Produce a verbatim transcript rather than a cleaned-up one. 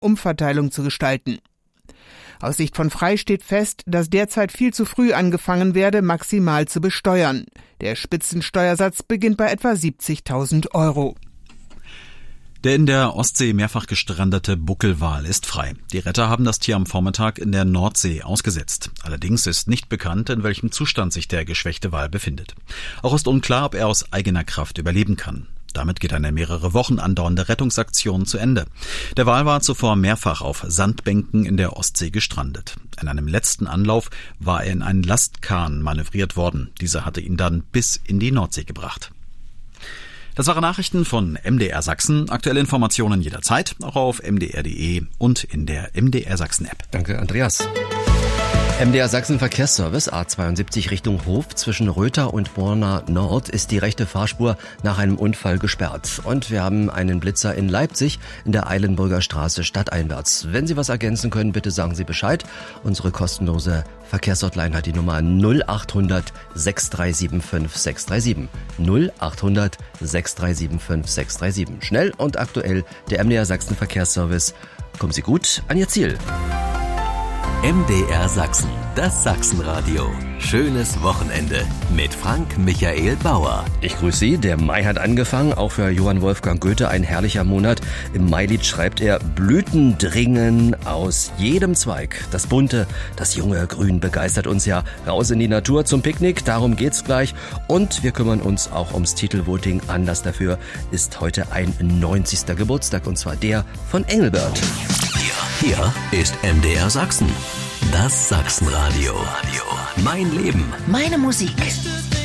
Umverteilung zu gestalten. Aus Sicht von Frei steht fest, dass derzeit viel zu früh angefangen werde, maximal zu besteuern. Der Spitzensteuersatz beginnt bei etwa siebzigtausend Euro. Der in der Ostsee mehrfach gestrandete Buckelwal ist frei. Die Retter haben das Tier am Vormittag in der Nordsee ausgesetzt. Allerdings ist nicht bekannt, in welchem Zustand sich der geschwächte Wal befindet. Auch ist unklar, ob er aus eigener Kraft überleben kann. Damit geht eine mehrere Wochen andauernde Rettungsaktion zu Ende. Der Wal war zuvor mehrfach auf Sandbänken in der Ostsee gestrandet. In einem letzten Anlauf war er in einen Lastkahn manövriert worden. Dieser hatte ihn dann bis in die Nordsee gebracht. Das waren Nachrichten von M D R Sachsen. Aktuelle Informationen jederzeit, auch auf m d r punkt d e und in der M D R Sachsen App. Danke, Andreas. M D R Sachsen Verkehrsservice A zweiundsiebzig Richtung Hof zwischen Rötha und Borna Nord ist die rechte Fahrspur nach einem Unfall gesperrt. Und wir haben einen Blitzer in Leipzig in der Eilenburger Straße stadteinwärts. Wenn Sie was ergänzen können, bitte sagen Sie Bescheid. Unsere kostenlose Verkehrshotline hat die Nummer null acht hundert sechs drei sieben fünf sechs drei sieben. null acht hundert sechs drei sieben fünf sechs drei sieben. Schnell und aktuell der M D R Sachsen Verkehrsservice. Kommen Sie gut an Ihr Ziel. M D R Sachsen, das Sachsenradio. Schönes Wochenende mit Frank Michael Bauer. Ich grüße Sie. Der Mai hat angefangen, auch für Johann Wolfgang Goethe ein herrlicher Monat. Im Mailied schreibt er: Blüten dringen aus jedem Zweig. Das bunte, das junge Grün begeistert uns ja. Raus in die Natur zum Picknick, darum geht's gleich. Und wir kümmern uns auch ums Titelvoting. Anlass dafür ist heute ein neunzigster Geburtstag, und zwar der von Engelbert. Hier, hier ist M D R Sachsen. Das Sachsenradio. Mein Leben. Meine Musik.